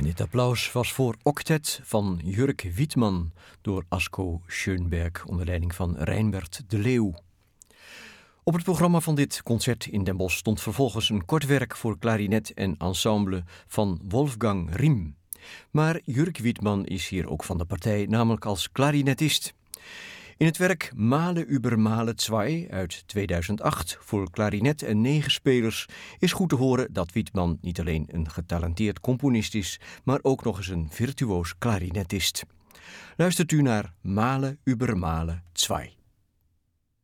En dit applaus was voor Octet van Jurk Wiedmann door Asko Schoenberg onder leiding van Reinbert de Leeuw. Op het programma van dit concert in Den Bosch stond vervolgens een kort werk voor klarinet en ensemble van Wolfgang Riem. Maar Jurk Wiedmann is hier ook van de partij, namelijk als klarinetist. In het werk Male über Male 2 uit 2008 voor klarinet en 9 spelers is goed te horen dat Wiedmann niet alleen een getalenteerd componist is, maar ook nog eens een virtuoos klarinetist. Luistert u naar Male über Male 2.